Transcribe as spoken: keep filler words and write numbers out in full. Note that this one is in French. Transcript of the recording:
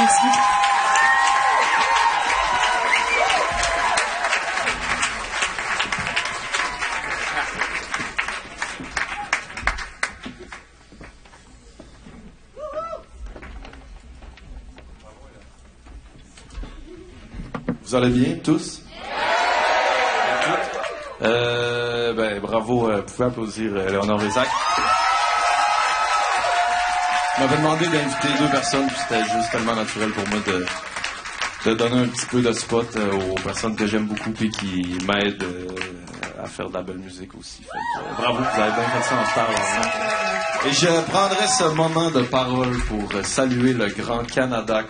Merci. Vous allez bien, tous? Euh, ben, bravo. Euh, vous pouvez applaudir euh, Léonard Vézac. Il m'avait demandé d'inviter deux personnes, puis c'était juste tellement naturel pour moi de, de donner un petit peu de spot euh, aux personnes que j'aime beaucoup et qui m'aident euh, à faire de la belle musique aussi. Fait que, euh, bravo, vous avez bien fait ça en star. Et je prendrai ce moment de parole pour saluer le Grand Canada